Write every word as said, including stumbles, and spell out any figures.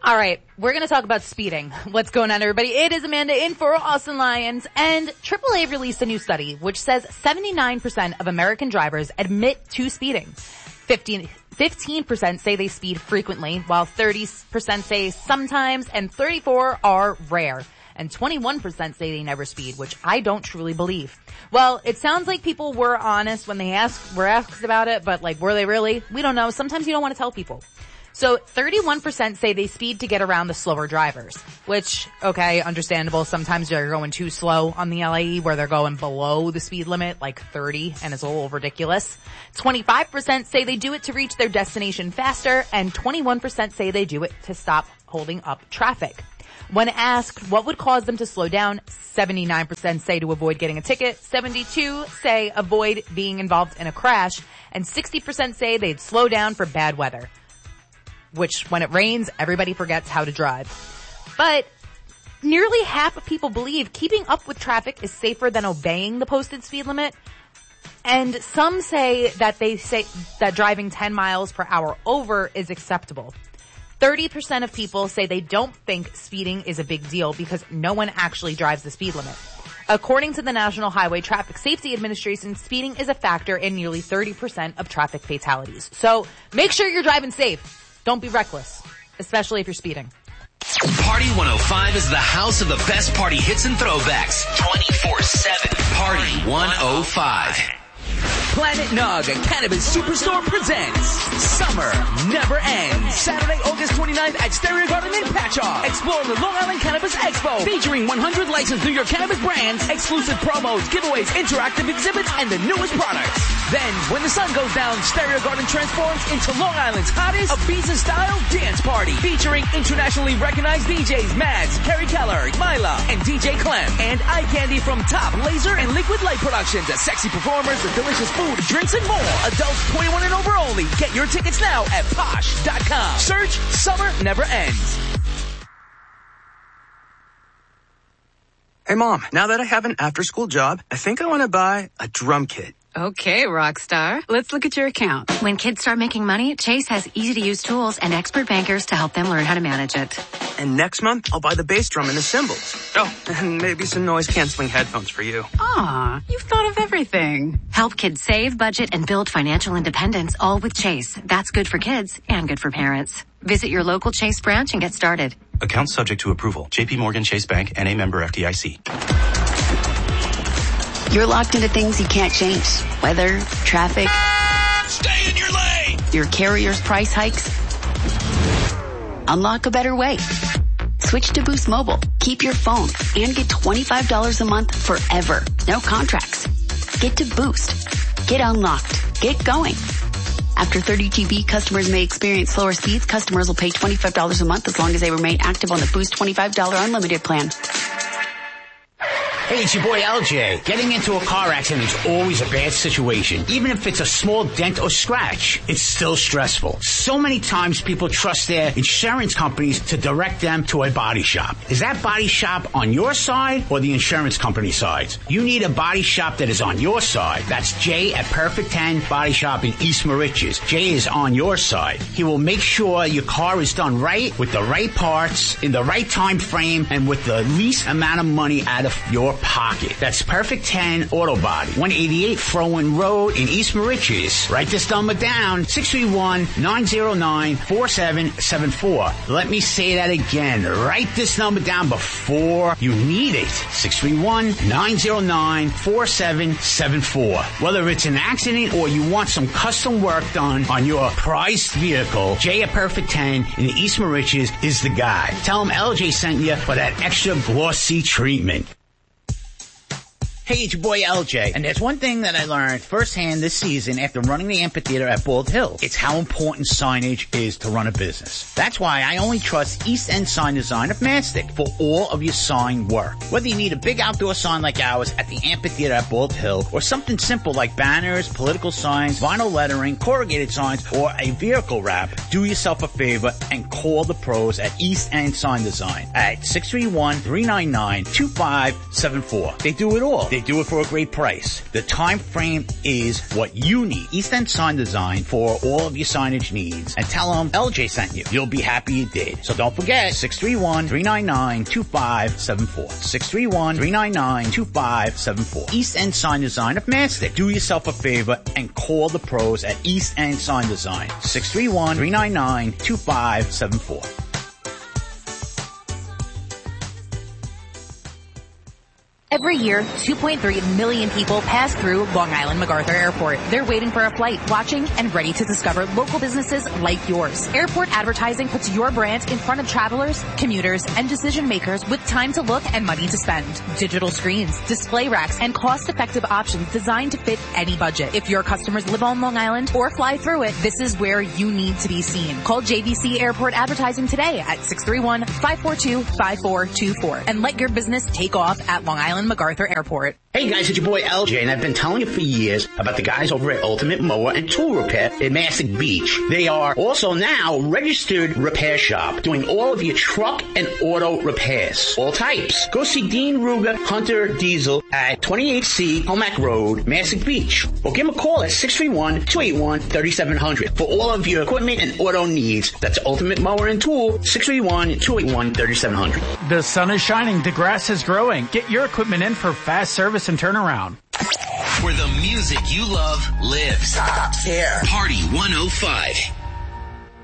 All right, we're going to talk about speeding. What's going on, everybody? It is Amanda in for Austin Lions, and triple A released a new study which says seventy-nine percent of American drivers admit to speeding. fifteen, fifteen percent say they speed frequently, while thirty percent say sometimes, and thirty-four are rare. And twenty-one percent say they never speed, which I don't truly believe. Well, it sounds like people were honest when they asked, were asked about it, but like, were they really? We don't know. Sometimes you don't want to tell people. So thirty-one percent say they speed to get around the slower drivers, which, okay, understandable. Sometimes they're going too slow on the L I E where they're going below the speed limit, like thirty, and it's a little ridiculous. twenty-five percent say they do it to reach their destination faster, and twenty-one percent say they do it to stop holding up traffic. When asked what would cause them to slow down, seventy-nine percent say to avoid getting a ticket, seventy-two say avoid being involved in a crash, and sixty percent say they'd slow down for bad weather. Which, when it rains, everybody forgets how to drive. But nearly half of people believe keeping up with traffic is safer than obeying the posted speed limit. And some say that they say that driving ten miles per hour over is acceptable. thirty percent of people say they don't think speeding is a big deal because no one actually drives the speed limit. According to the National Highway Traffic Safety Administration, speeding is a factor in nearly thirty percent of traffic fatalities. So make sure you're driving safe. Don't be reckless, especially if you're speeding. Party one oh five is the house of the best party hits and throwbacks. twenty-four seven. Party one oh five. Planet Nog, a cannabis superstore presents Summer Never Ends. Saturday, August twenty-ninth at Stereo Garden in Patchogue. Explore the Long Island Cannabis Expo, featuring one hundred licensed New York cannabis brands, exclusive promos, giveaways, interactive exhibits, and the newest products. Then, when the sun goes down, Stereo Garden transforms into Long Island's hottest Ibiza-style dance party, featuring internationally recognized D Js Mads, Kerry Keller, Mila, and D J Clem, and eye candy from Top, Laser, and Liquid Light Productions, as sexy performers with delicious food, drinks, and more. Adults twenty-one and over only. Get your tickets now at posh dot com. Search Summer Never Ends. Hey, Mom, now that I have an after-school job, I think I want to buy a drum kit. Okay, rock star. Let's look at your account. When kids start making money, Chase has easy-to-use tools and expert bankers to help them learn how to manage it. And next month, I'll buy the bass drum and the cymbals. Oh, and maybe some noise-canceling headphones for you. Aw, you've thought of everything. Help kids save, budget, and build financial independence, all with Chase. That's good for kids and good for parents. Visit your local Chase branch and get started. Account subject to approval. J P Morgan Chase Bank, N A member F D I C. You're locked into things you can't change. Weather, traffic. Stay in your lane! Your carrier's price hikes. Unlock a better way. Switch to Boost Mobile. Keep your phone and get twenty-five dollars a month forever. No contracts. Get to Boost. Get unlocked. Get going. After thirty G B, customers may experience slower speeds. Customers will pay twenty-five dollars a month as long as they remain active on the Boost twenty-five dollars unlimited plan. Hey, it's your boy L J. Getting into a car accident is always a bad situation. Even if it's a small dent or scratch, it's still stressful. So many times people trust their insurance companies to direct them to a body shop. Is that body shop on your side or the insurance company side? You need a body shop that is on your side. That's Jay at Perfect ten Body Shop in East Moriches. Jay is on your side. He will make sure your car is done right, with the right parts, in the right time frame, and with the least amount of money out of your pocket. That's Perfect ten Auto Body, one eighty-eight Frowen Road in East Moriches. Write this number down, six three one, nine zero nine, four seven seven four. Let me say that again. Write this number down before you need it. six three one, nine zero nine, four seven seven four. Whether it's an accident or you want some custom work done on your prized vehicle, Jay at Perfect ten in the East Moriches is the guy. Tell him L J sent you for that extra glossy treatment. Hey, it's your boy L J, and there's one thing that I learned firsthand this season after running the amphitheater at Bald Hill. It's how important signage is to run a business. That's why I only trust East End Sign Design of Mastic for all of your sign work. Whether you need a big outdoor sign like ours at the amphitheater at Bald Hill, or something simple like banners, political signs, vinyl lettering, corrugated signs, or a vehicle wrap, do yourself a favor and call the pros at East End Sign Design at six three one, three nine nine, two five seven four. They do it all. They they do it for a great price. The time frame is what you need. East End Sign Design for all of your signage needs. And tell them L J sent you. You'll be happy you did. So don't forget, six three one, three nine nine, two five seven four. six three one, three nine nine, two five seven four. East End Sign Design of Mastic. Do yourself a favor and call the pros at East End Sign Design. six three one, three nine nine, two five seven four. Every year, two point three million people pass through Long Island MacArthur Airport. They're waiting for a flight, watching, and ready to discover local businesses like yours. Airport advertising puts your brand in front of travelers, commuters, and decision makers with time to look and money to spend. Digital screens, display racks, and cost-effective options designed to fit any budget. If your customers live on Long Island or fly through it, this is where you need to be seen. Call J V C Airport Advertising today at six three one, five four two, five four two four and let your business take off at Long Island MacArthur Airport. Hey guys, it's your boy L J, and I've been telling you for years about the guys over at Ultimate Mower and Tool Repair in Mastic Beach. They are also now registered repair shop, doing all of your truck and auto repairs, all types. Go see Dean Ruger Hunter Diesel at twenty-eight C Homack Road, Mastic Beach, or give him a call at six three one, two eight one, three seven zero zero for all of your equipment and auto needs. That's Ultimate Mower and Tool, six three one, two eight one, three seven zero zero. The sun is shining, the grass is growing. Get your equipment in for fast service and turnaround. Where the music you love lives. Stop here. Party one oh five.